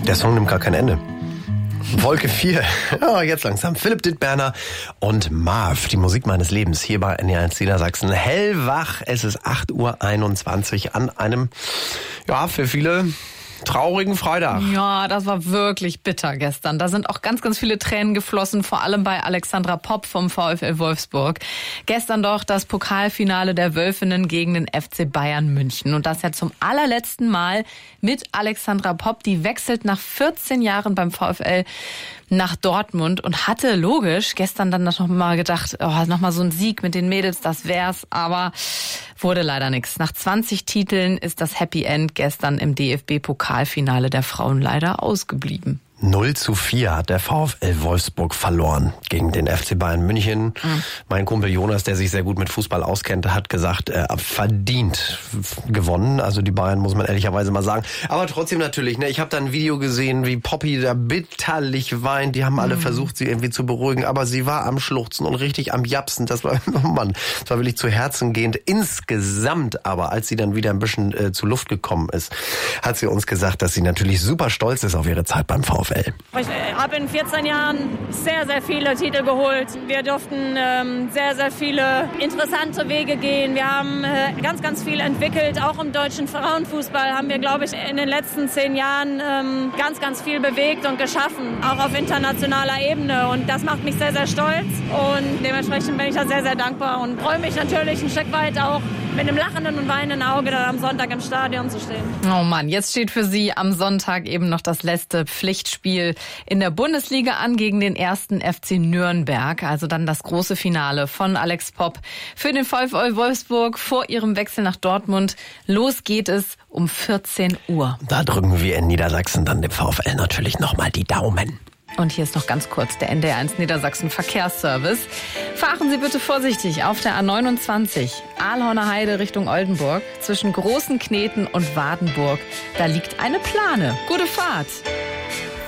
Der Song nimmt gar kein Ende. Wolke 4, ja, jetzt langsam. Philipp Dittberner und Marv, die Musik meines Lebens, hier bei NDR1 Niedersachsen. Hellwach, es ist 8:21 Uhr an einem, ja, für viele traurigen Freitag. Ja, das war wirklich bitter gestern. Da sind auch ganz, ganz viele Tränen geflossen, vor allem bei Alexandra Popp vom VfL Wolfsburg. Gestern doch das Pokalfinale der Wölfinnen gegen den FC Bayern München. Und das ja zum allerletzten Mal mit Alexandra Popp. Die wechselt nach 14 Jahren beim VfL nach Dortmund und hatte logisch gestern dann noch mal gedacht, noch mal so ein Sieg mit den Mädels, das wär's, aber wurde leider nichts. Nach 20 Titeln ist das Happy End gestern im DFB-Pokalfinale der Frauen leider ausgeblieben. 0:4 hat der VfL Wolfsburg verloren gegen den FC Bayern München. Mein Kumpel Jonas, der sich sehr gut mit Fußball auskennt, hat gesagt, verdient gewonnen. Also die Bayern, muss man ehrlicherweise mal sagen. Aber trotzdem natürlich, ne, ich habe da ein Video gesehen, wie Poppy da bitterlich weint. Die haben alle versucht, sie irgendwie zu beruhigen, aber sie war am Schluchzen und richtig am Japsen. Das war, oh Mann, das war wirklich zu Herzen gehend. Insgesamt aber, als sie dann wieder ein bisschen zu Luft gekommen ist, hat sie uns gesagt, dass sie natürlich super stolz ist auf ihre Zeit beim VfL. Ich habe in 14 Jahren sehr, sehr viele Titel geholt. Wir durften sehr, sehr viele interessante Wege gehen. Wir haben ganz, ganz viel entwickelt. Auch im deutschen Frauenfußball haben wir, glaube ich, in den letzten 10 Jahren ganz, ganz viel bewegt und geschaffen. Auch auf internationaler Ebene. Und das macht mich sehr, sehr stolz. Und dementsprechend bin ich da sehr, sehr dankbar und freue mich natürlich ein Stück weit auch mit einem lachenden und weinenden Auge dann am Sonntag im Stadion zu stehen. Oh Mann, jetzt steht für Sie am Sonntag eben noch das letzte Pflichtspiel in der Bundesliga an gegen den 1. FC Nürnberg. Also dann das große Finale von Alex Popp für den VfL Wolfsburg vor ihrem Wechsel nach Dortmund. Los geht es um 14 Uhr. Da drücken wir in Niedersachsen dann dem VfL natürlich nochmal die Daumen. Und hier ist noch ganz kurz der NDR1 Niedersachsen Verkehrsservice. Fahren Sie bitte vorsichtig auf der A29 Ahlhorner Heide Richtung Oldenburg zwischen Großen Kneten und Wadenburg. Da liegt eine Plane. Gute Fahrt!